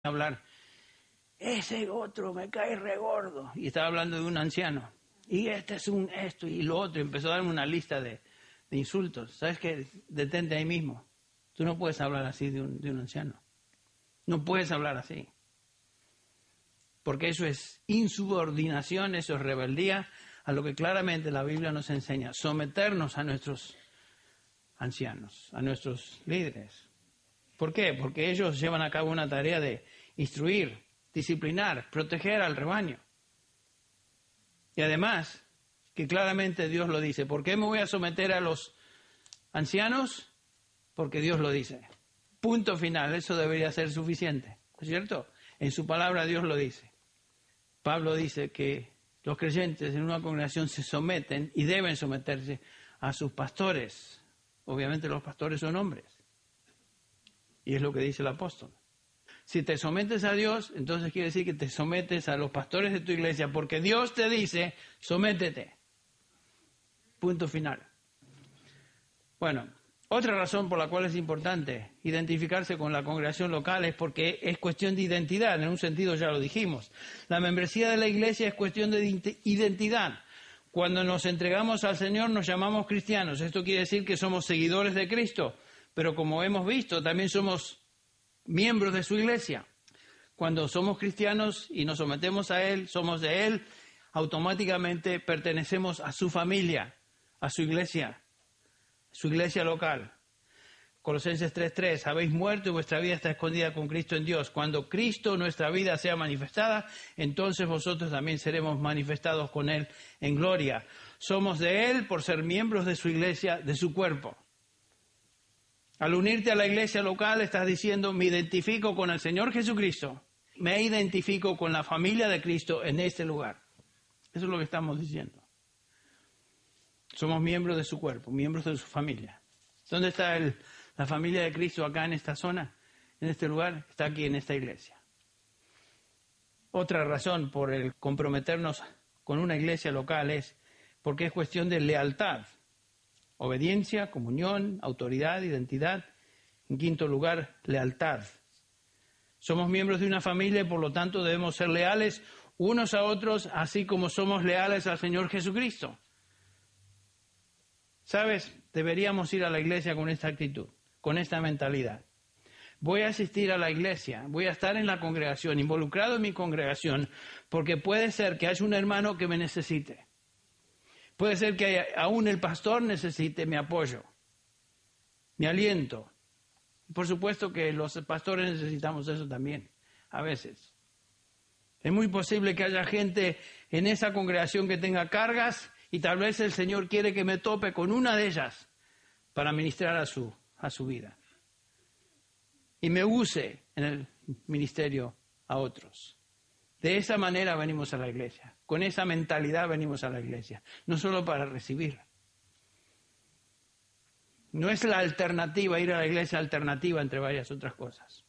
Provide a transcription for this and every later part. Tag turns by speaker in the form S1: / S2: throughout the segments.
S1: hablar, ese otro me cae regordo, y estaba hablando de un anciano, y este es esto y lo otro, y empezó a darme una lista de insultos. ¿Sabes qué? Detente ahí mismo. Tú no puedes hablar así de un anciano. No puedes hablar así. Porque eso es insubordinación, eso es rebeldía a lo que claramente la Biblia nos enseña. Someternos a nuestros ancianos, a nuestros líderes. ¿Por qué? Porque ellos llevan a cabo una tarea de instruir, disciplinar, proteger al rebaño. Y además, que claramente Dios lo dice. ¿Por qué me voy a someter a los ancianos? Porque Dios lo dice. Punto final, eso debería ser suficiente, ¿no es cierto? En su palabra Dios lo dice. Pablo dice que los creyentes en una congregación se someten y deben someterse a sus pastores. Obviamente los pastores son hombres. Y es lo que dice el apóstol. Si te sometes a Dios, entonces quiere decir que te sometes a los pastores de tu iglesia, porque Dios te dice, sométete. Punto final. Bueno, otra razón por la cual es importante identificarse con la congregación local es porque es cuestión de identidad, en un sentido ya lo dijimos. La membresía de la iglesia es cuestión de identidad. Cuando nos entregamos al Señor nos llamamos cristianos. Esto quiere decir que somos seguidores de Cristo, pero como hemos visto, también somos miembros de su iglesia. Cuando somos cristianos y nos sometemos a Él, somos de Él, automáticamente pertenecemos a su familia, a su iglesia local. Colosenses 3:3, habéis muerto y vuestra vida está escondida con Cristo en Dios. Cuando Cristo, nuestra vida, sea manifestada, entonces vosotros también seremos manifestados con Él en gloria. Somos de Él por ser miembros de su iglesia, de su cuerpo. Al unirte a la iglesia local estás diciendo, me identifico con el Señor Jesucristo, me identifico con la familia de Cristo en este lugar. Eso es lo que estamos diciendo. Somos miembros de su cuerpo, miembros de su familia. ¿Dónde está la familia de Cristo acá en esta zona, en este lugar? Está aquí en esta iglesia. Otra razón por el comprometernos con una iglesia local es porque es cuestión de lealtad. Obediencia, comunión, autoridad, identidad. En quinto lugar, lealtad. Somos miembros de una familia y por lo tanto debemos ser leales unos a otros, así como somos leales al Señor Jesucristo. ¿Sabes? Deberíamos ir a la iglesia con esta actitud, con esta mentalidad. Voy a asistir a la iglesia, voy a estar en la congregación, involucrado en mi congregación, porque puede ser que haya un hermano que me necesite. Puede ser que aún el pastor necesite mi apoyo, mi aliento. Por supuesto que los pastores necesitamos eso también, a veces. Es muy posible que haya gente en esa congregación que tenga cargas y tal vez el Señor quiere que me tope con una de ellas para ministrar a su vida. Y me use en el ministerio a otros. De esa manera venimos a la iglesia. Con esa mentalidad venimos a la iglesia. No solo para recibir. No es la alternativa, ir a la iglesia alternativa entre varias otras cosas.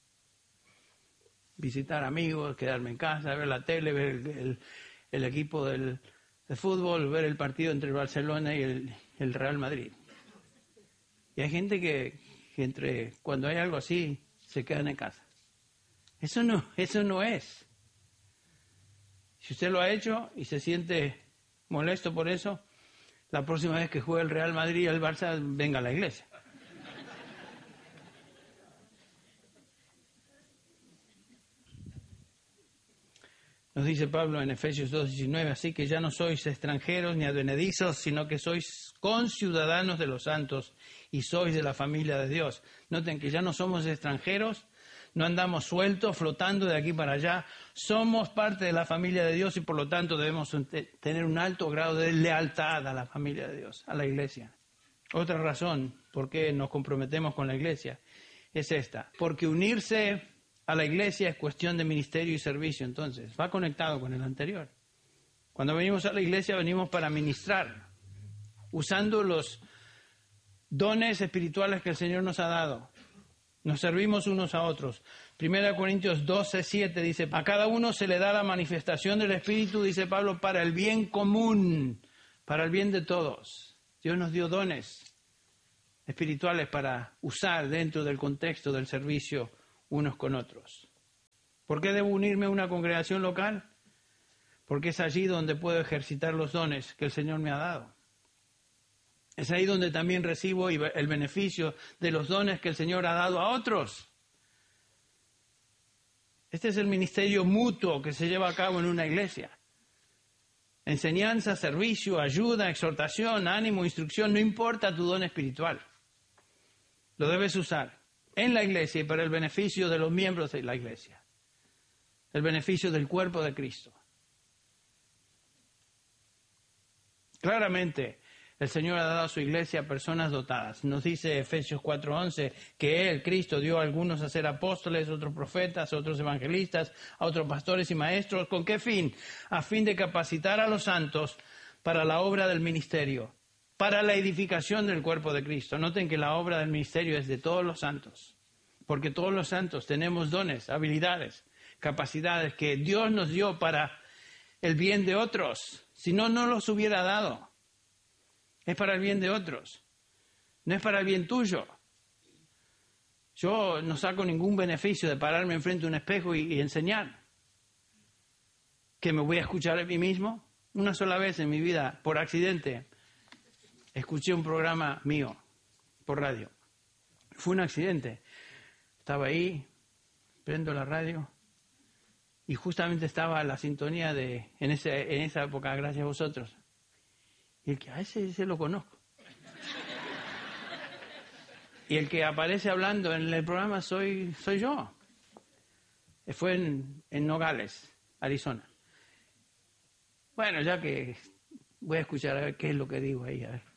S1: Visitar amigos, quedarme en casa, ver la tele, ver el equipo de fútbol, ver el partido entre el Barcelona y el Real Madrid. Y hay gente que cuando hay algo así se quedan en casa. Eso no es. Si usted lo ha hecho y se siente molesto por eso, la próxima vez que juegue el Real Madrid y el Barça, venga a la iglesia. Nos dice Pablo en Efesios 2:19, así que ya no sois extranjeros ni advenedizos, sino que sois conciudadanos de los santos y sois de la familia de Dios. Noten que ya no somos extranjeros, no andamos sueltos, flotando de aquí para allá. Somos parte de la familia de Dios y por lo tanto debemos tener un alto grado de lealtad a la familia de Dios, a la iglesia. Otra razón por qué nos comprometemos con la iglesia es esta, porque unirse a la iglesia es cuestión de ministerio y servicio, entonces va conectado con el anterior. Cuando venimos a la iglesia venimos para ministrar, usando los dones espirituales que el Señor nos ha dado. Nos servimos unos a otros. 1 Corintios 12:7 dice, a cada uno se le da la manifestación del Espíritu, dice Pablo, para el bien común, para el bien de todos. Dios nos dio dones espirituales para usar dentro del contexto del servicio unos con otros. ¿Por qué debo unirme a una congregación local? Porque es allí donde puedo ejercitar los dones que el Señor me ha dado. Es ahí donde también recibo el beneficio de los dones que el Señor ha dado a otros. Este es el ministerio mutuo que se lleva a cabo en una iglesia. Enseñanza, servicio, ayuda, exhortación, ánimo, instrucción, no importa tu don espiritual. Lo debes usar en la iglesia y para el beneficio de los miembros de la iglesia. El beneficio del cuerpo de Cristo. Claramente, el Señor ha dado a su iglesia personas dotadas. Nos dice Efesios 4:11 que Él, Cristo, dio a algunos a ser apóstoles, otros profetas, otros evangelistas, a otros pastores y maestros. ¿Con qué fin? A fin de capacitar a los santos para la obra del ministerio, para la edificación del cuerpo de Cristo. Noten que la obra del ministerio es de todos los santos, porque todos los santos tenemos dones, habilidades, capacidades que Dios nos dio para el bien de otros. Si no, no los hubiera dado. Es para el bien de otros. No es para el bien tuyo. Yo no saco ningún beneficio de pararme enfrente de un espejo y enseñar. ¿Que me voy a escuchar a mí mismo? Una sola vez en mi vida, por accidente, escuché un programa mío por radio. Fue un accidente. Estaba ahí, prendo la radio y justamente estaba la sintonía en esa época, gracias a vosotros. Y el que a ese lo conozco. Y el que aparece hablando en el programa soy yo. Fue en Nogales, Arizona. Bueno, ya que voy a escuchar a ver qué es lo que digo ahí. A ver.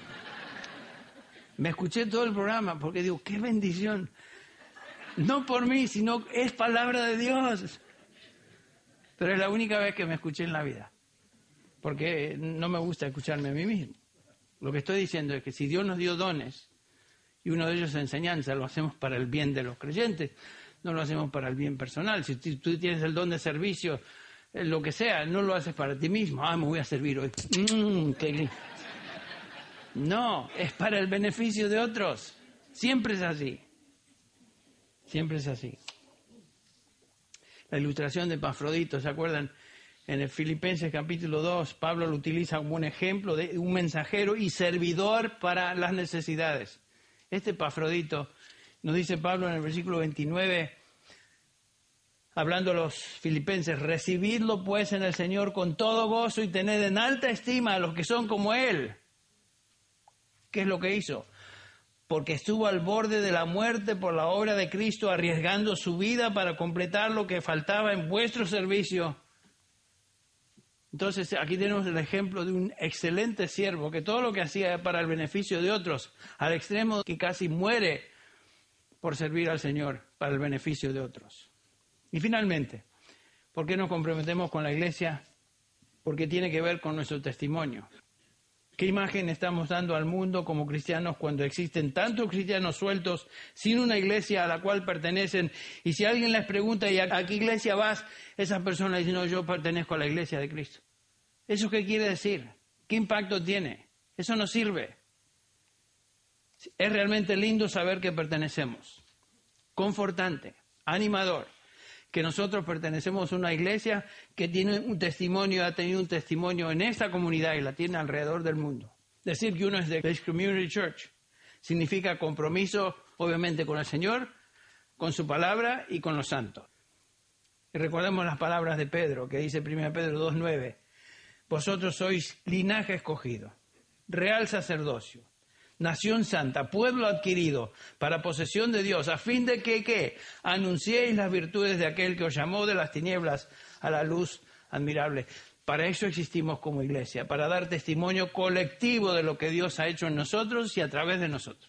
S1: Me escuché todo el programa porque digo, qué bendición. No por mí, sino es palabra de Dios. Pero es la única vez que me escuché en la vida. Porque no me gusta escucharme a mí mismo. Lo que estoy diciendo es que si Dios nos dio dones, y uno de ellos es enseñanza, lo hacemos para el bien de los creyentes, no lo hacemos para el bien personal. Si tú tienes el don de servicio, lo que sea, no lo haces para ti mismo. Me voy a servir hoy. No, es para el beneficio de otros. Siempre es así. Siempre es así. La ilustración de Epafrodito, ¿se acuerdan? En el Filipenses capítulo 2, Pablo lo utiliza como un ejemplo de un mensajero y servidor para las necesidades. Este Epafrodito, nos dice Pablo en el versículo 29, hablando a los filipenses, recibidlo pues en el Señor con todo gozo y tened en alta estima a los que son como Él. ¿Qué es lo que hizo? Porque estuvo al borde de la muerte por la obra de Cristo, arriesgando su vida para completar lo que faltaba en vuestro servicio. Entonces, aquí tenemos el ejemplo de un excelente siervo que todo lo que hacía era para el beneficio de otros, al extremo que casi muere por servir al Señor para el beneficio de otros. Y finalmente, ¿por qué nos comprometemos con la iglesia? Porque tiene que ver con nuestro testimonio. ¿Qué imagen estamos dando al mundo como cristianos cuando existen tantos cristianos sueltos sin una iglesia a la cual pertenecen? Y si alguien les pregunta, ¿y a qué iglesia vas? Esas personas dicen, no, yo pertenezco a la iglesia de Cristo. ¿Eso qué quiere decir? ¿Qué impacto tiene? Eso no sirve. Es realmente lindo saber que pertenecemos. Confortante, animador. Que nosotros pertenecemos a una iglesia que tiene un testimonio, ha tenido un testimonio en esta comunidad y la tiene alrededor del mundo. Decir que uno es de Grace Community Church significa compromiso, obviamente, con el Señor, con su palabra y con los santos. Y recordemos las palabras de Pedro, que dice 1 Pedro 2:9, vosotros sois linaje escogido, real sacerdocio, nación santa, pueblo adquirido para posesión de Dios, a fin de que, ¿qué? Anunciéis las virtudes de aquel que os llamó de las tinieblas a la luz admirable. Para eso existimos como iglesia, para dar testimonio colectivo de lo que Dios ha hecho en nosotros y a través de nosotros.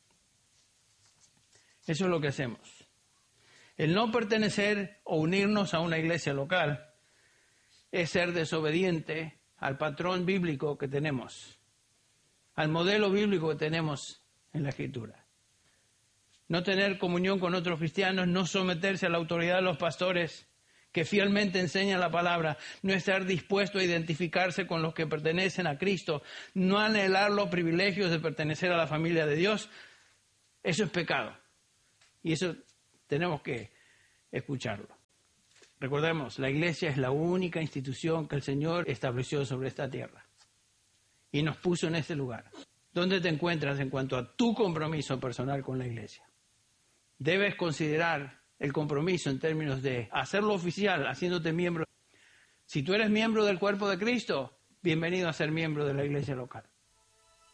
S1: Eso es lo que hacemos. El no pertenecer o unirnos a una iglesia local es ser desobediente al patrón bíblico que tenemos, al modelo bíblico que tenemos en la Escritura. No tener comunión con otros cristianos, no someterse a la autoridad de los pastores que fielmente enseñan la palabra, no estar dispuesto a identificarse con los que pertenecen a Cristo, no anhelar los privilegios de pertenecer a la familia de Dios, eso es pecado. Y eso tenemos que escucharlo. Recordemos, la iglesia es la única institución que el Señor estableció sobre esta tierra y nos puso en este lugar. ¿Dónde te encuentras en cuanto a tu compromiso personal con la iglesia? Debes considerar el compromiso en términos de hacerlo oficial, haciéndote miembro. Si tú eres miembro del cuerpo de Cristo, bienvenido a ser miembro de la iglesia local.